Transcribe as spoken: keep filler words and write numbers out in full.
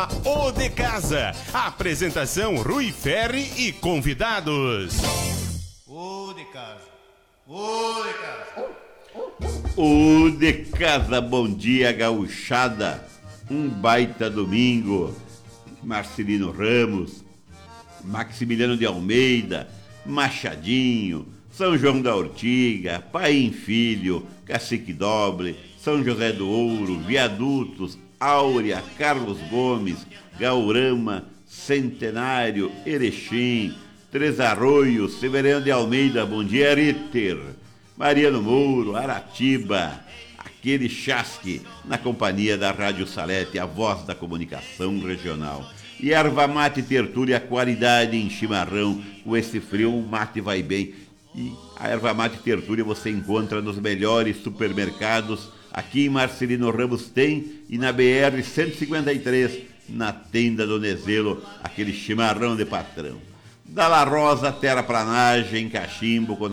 O de Casa. Apresentação Rui Ferri e convidados. O de Casa. O de Casa. O de Casa, bom dia, gauchada. Um baita domingo. Marcelino Ramos, Maximiliano de Almeida, Machadinho, São João da Ortiga, Paim Filho, Cacique Doble, São José do Ouro, Viadutos, Áurea, Carlos Gomes, Gaurama, Centenário, Erechim, Três Arroios, Severiano de Almeida, bom dia, Ritter, Mariano Mouro, Aratiba, aquele chasque na companhia da Rádio Salete, a voz da comunicação regional. E erva mate tertúlia, qualidade em chimarrão, com esse frio o mate vai bem. E a erva mate tertúlia você encontra nos melhores supermercados. Aqui em Marcelino Ramos tem, e na B R cento e cinquenta e três, na tenda do Nezelo, aquele chimarrão de patrão. Da La Rosa, terraplanagem, cachimbo,